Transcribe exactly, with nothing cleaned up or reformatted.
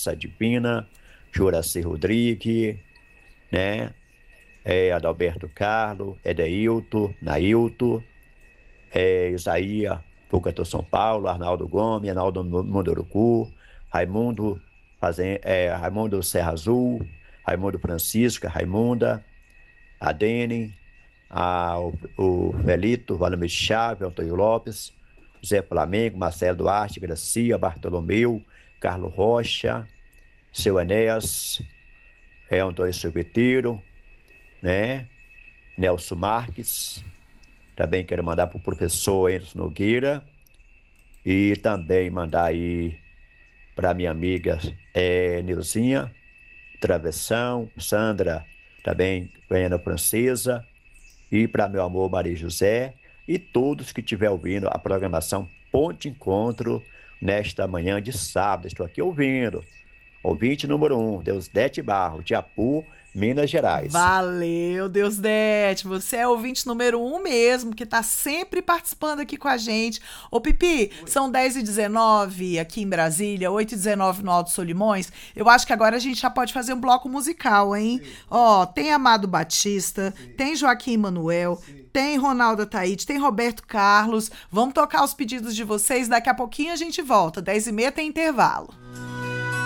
Vanessa Divina, Juraci Rodrigues, né? É, Adalberto Carlos, Edeilton, Nailton, é, Isaías, Pucato São Paulo, Arnaldo Gomes, Arnaldo Munduruku, Raimundo, Fazen, é, Raimundo Serra Azul, Raimundo Francisca, Raimunda, Adene, a, o, o Felito, Valamir Chaves, Antônio Lopes, Zé Flamengo, Marcelo Duarte, Gracia, Bartolomeu, Carlos Rocha, Seu Enéas, é, Antônio Silveteiro, né? Nelson Marques, também quero mandar para o professor Enzo Nogueira e também mandar aí para minha amiga é, Nilzinha, Travessão, Sandra, também Goiânia Francesa, e para meu amor Maria José e todos que estiver ouvindo a programação Ponte Encontro nesta manhã de sábado. Estou aqui ouvindo. Ouvinte número um, Deusdete Barro, de Apu, Minas Gerais. Valeu, Deusdete. Você é ouvinte número um mesmo, que tá sempre participando aqui com a gente. Ô, Pipi, são dez e dezenove aqui em Brasília, oito e dezenove no Alto Solimões. Eu acho que agora a gente já pode fazer um bloco musical, hein? Ó, tem Amado Batista, tem Joaquim Manuel, tem Ronaldo Taíde, tem Roberto Carlos. Vamos tocar os pedidos de vocês, daqui a pouquinho a gente volta. dez e meia tem intervalo.